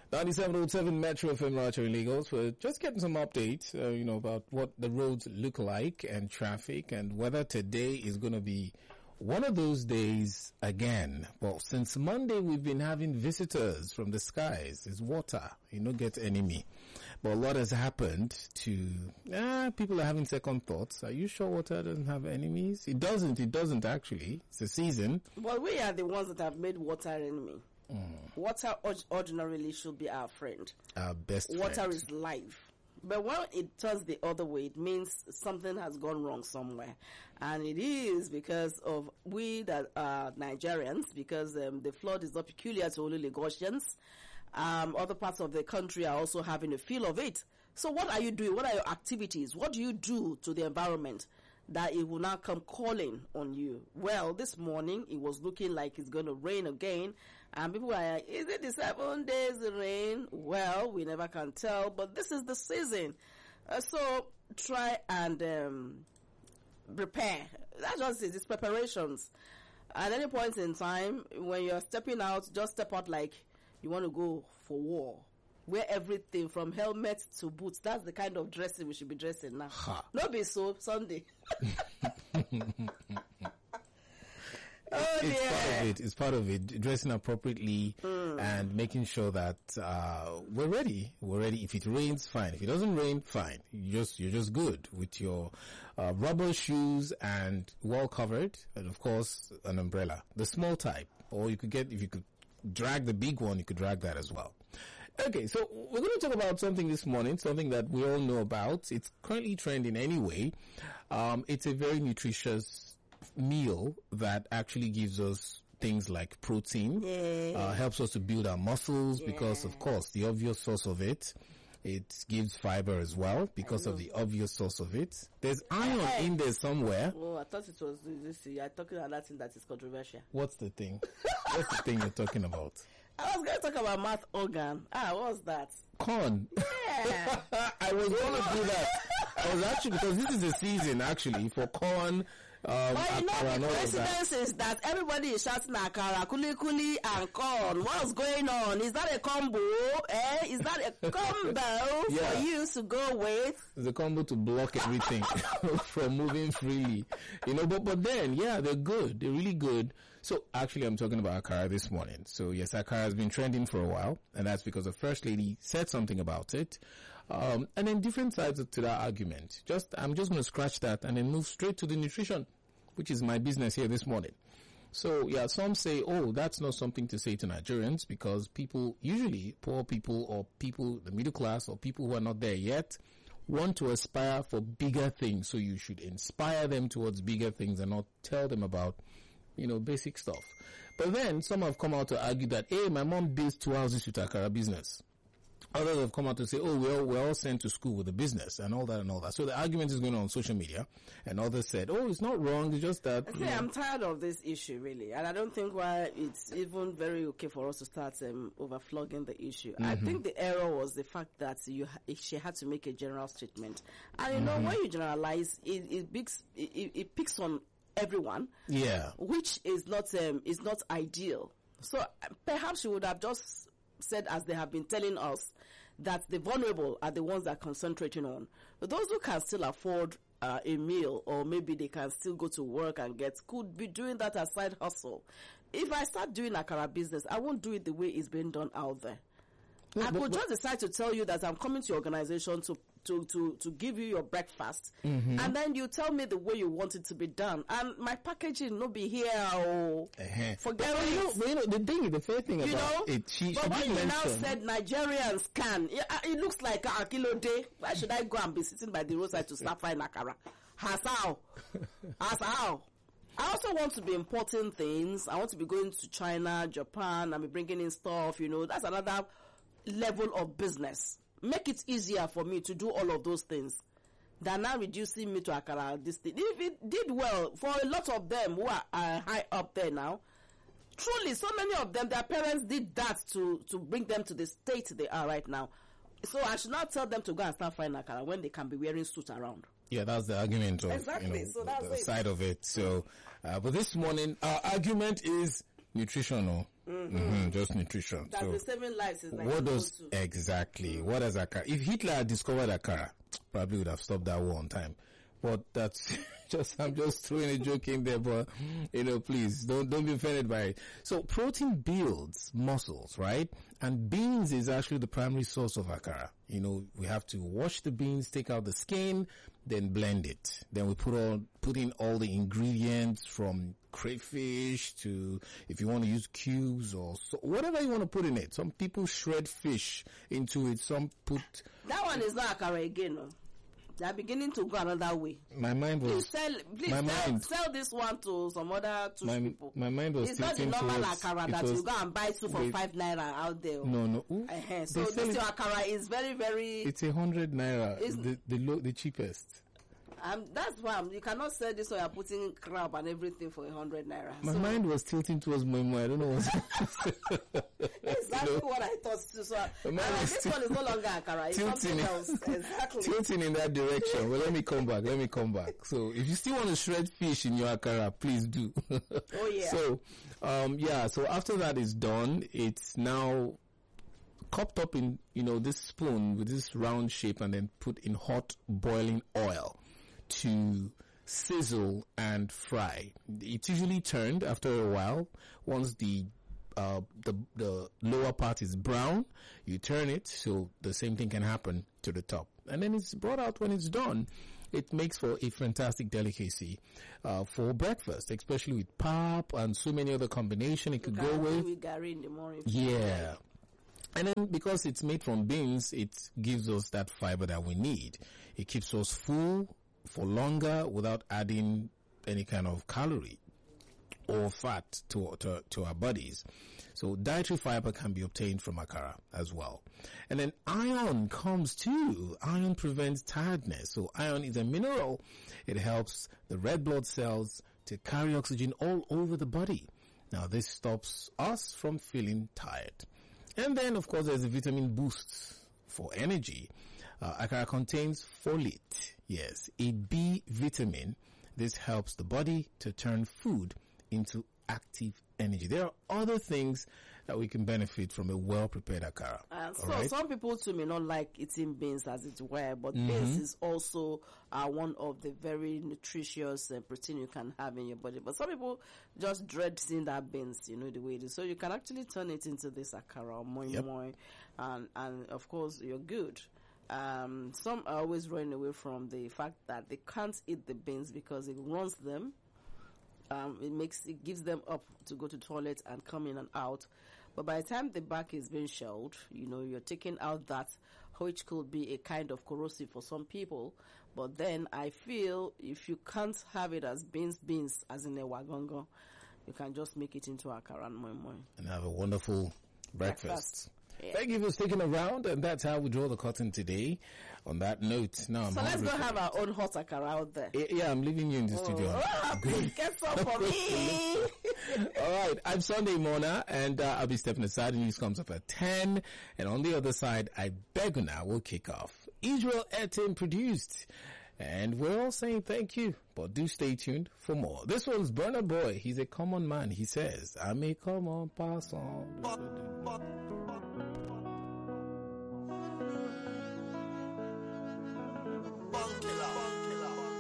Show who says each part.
Speaker 1: 97.7 Metro FM Roger in Lagos. We're just getting some updates, about what the roads look like and traffic and whether today is going to be one of those days again. Well, since Monday, we've been having visitors from the skies. It's water. Get enemy. But a lot has happened to, people are having second thoughts. Are you sure water doesn't have enemies? It doesn't actually. It's a season.
Speaker 2: Well, we are the ones that have made water enemy. Water ordinarily should be our friend.
Speaker 1: Our best friend.
Speaker 2: Water is life. But when it turns the other way, it means something has gone wrong somewhere. And it is because of we that are Nigerians, because the flood is not peculiar to only Lagosians. Other parts of the country are also having a feel of it. So what are you doing? What are your activities? What do you do to the environment that it will now come calling on you? Well, this morning, it was looking like it's going to rain again. And people are like, is it the 7 days rain? Well, we never can tell, but this is the season. So try and prepare. That's just it. It's preparations. At any point in time, when you're stepping out, just step out like you want to go for war. Wear everything from helmet to boots. That's the kind of dressing we should be dressing now. Not be so Sunday.
Speaker 1: It's part of it. Dressing appropriately and making sure that we're ready. We're ready. If it rains, fine. If it doesn't rain, fine. You're just good with your rubber shoes and well covered, and of course an umbrella, the small type. Or you could get, if you could drag the big one, you could drag that as well. Okay, so we're going to talk about something this morning, something that we all know about. It's currently trending anyway. It's a very nutritious meal that actually gives us things like protein, helps us to build our muscles because, of course, the obvious source of it. It gives fiber as well because of the obvious source of it. There's iron in there somewhere.
Speaker 2: Oh, I thought it was this. You're talking about that thing that is controversial.
Speaker 1: What's the thing? What's the thing you're talking about?
Speaker 2: I was going to talk about mouth organ. What's that?
Speaker 1: Corn.
Speaker 2: Yeah.
Speaker 1: I was going to do that. I was actually, because this is the season actually for corn.
Speaker 2: But the coincidence is that everybody is shouting akara, kuli and corn. What's going on? Is that a combo? Is that a combo for you to go with?
Speaker 1: It's a combo to block everything from moving freely. But then, they're good. They're really good. So actually, I'm talking about akara this morning. So yes, akara has been trending for a while, and that's because the First Lady said something about it. And then different sides to that argument. I'm just going to scratch that and then move straight to the nutrition, which is my business here this morning. So some say, that's not something to say to Nigerians because people, usually poor people or people, the middle class or people who are not there yet, want to aspire for bigger things. So you should inspire them towards bigger things and not tell them about, basic stuff. But then some have come out to argue that, my mom built 2 houses with akara business. Others have come out to say, we're all sent to school with a business and all that and all that. So the argument is going on social media, and others said, it's not wrong, it's just that...
Speaker 2: I'm tired of this issue, really, and I don't think why it's even very okay for us to start overflogging the issue. Mm-hmm. I think the error was the fact that she had to make a general statement. And when you generalize, it picks on everyone, which is not ideal. So perhaps she would have just said, as they have been telling us, that the vulnerable are the ones that are concentrating on. But those who can still afford a meal, or maybe they can still go to work and could be doing that as side hustle. If I start doing akara business, I won't do it the way it's being done out there. I could just decide to tell you that I'm coming to your organization to give you your breakfast, and then you tell me the way you want it to be done, and my packaging no be here. Forget it.
Speaker 1: The fair thing about it,
Speaker 2: but when you now said Nigerians can, it looks like a kilo day. Why should I go and be sitting by the roadside to start frying akara? How? I also want to be importing things. I want to be going to China, Japan, and be bringing in stuff. That's another level of business. Make it easier for me to do all of those things than now reducing me to akara. This thing, if it did well for a lot of them who are high up there now, truly, so many of them, their parents did that to bring them to the state they are right now. So I should not tell them to go and start frying akara when they can be wearing suits around.
Speaker 1: Yeah, that's the argument of
Speaker 2: exactly. So that's
Speaker 1: the side of it. So, but this morning, our argument is nutrition, just nutrition.
Speaker 2: That
Speaker 1: So
Speaker 2: the saving lives is like
Speaker 1: what does
Speaker 2: too.
Speaker 1: exactly? What does Akara? If Hitler had discovered Akara, probably would have stopped that war on time. But that's I'm just throwing a joke in there. But please don't be offended by it. So protein builds muscles, right? And beans is actually the primary source of Akara. We have to wash the beans, take out the skin, then blend it. Then we put in all the ingredients from crayfish to, if you want to use cubes or whatever you want to put in it. Some people shred fish into it. Some put.
Speaker 2: That one is not Akara again, no. They are beginning to go another way.
Speaker 1: My mind was.
Speaker 2: Sell this one to some other two people.
Speaker 1: My mind was.
Speaker 2: It's not the normal Akara that you go and buy two for 5 naira out there.
Speaker 1: No.
Speaker 2: So this your Akara is very, very.
Speaker 1: It's 100 naira. The cheapest.
Speaker 2: That's why you cannot sell this one. You're putting crab and everything for 100 naira.
Speaker 1: My mind was tilting towards Moimo. I don't know what.
Speaker 2: Exactly what I thought too. So this one is no longer Akara. It's something else. Exactly.
Speaker 1: Tilting in that direction. Well, let me come back. So if you still want to shred fish in your Akara, please do.
Speaker 2: Oh yeah.
Speaker 1: So, So after that is done, it's now cupped up in this spoon with this round shape, and then put in hot boiling oil to sizzle and fry. It's usually turned after a while. Once the lower part is brown, you turn it, so the same thing can happen to the top. And then it's brought out when it's done. It makes for a fantastic delicacy for breakfast, especially with pap and so many other combinations it could go with.
Speaker 2: Gary in the morning.
Speaker 1: Yeah. And then because it's made from beans, it gives us that fiber that we need. It keeps us full for longer without adding any kind of calorie or fat to our bodies. So dietary fiber can be obtained from Akara as well. And then iron comes too. Iron prevents tiredness. So iron is a mineral. It helps the red blood cells to carry oxygen all over the body. Now this stops us from feeling tired. And then, of course, there's a vitamin boost for energy. Akara contains folate, yes, a B vitamin. This helps the body to turn food into active energy. There are other things that we can benefit from a well-prepared Akara.
Speaker 2: So some people too may not like eating beans as it were, but beans is also one of the very nutritious protein you can have in your body. But some people just dread seeing that beans, the way it is. So you can actually turn it into this Akara or moi moi, and of course you're good. Some are always running away from the fact that they can't eat the beans because it runs them. It gives them up to go to toilet and come in and out. But by the time the back is being shelled, you're taking out that, which could be a kind of corrosive for some people. But then I feel if you can't have it as beans, as in a wagongo, you can just make it into Akara and moi moi.
Speaker 1: And have a wonderful breakfast.
Speaker 2: Yeah.
Speaker 1: Thank you for sticking around, and that's how we draw the curtain today. On that note, now
Speaker 2: let's go have our own hot Akara out there.
Speaker 1: Yeah, I'm leaving you in the studio.
Speaker 2: Please get some for me.
Speaker 1: All right, I'm Sunday Mona, and I'll be stepping aside. The news comes up at 10, and on the other side, I beg now will kick off. Israel Etim produced, and we're all saying thank you, but do stay tuned for more. This one's Burna Boy. He's a common man. He says, I'm a common person.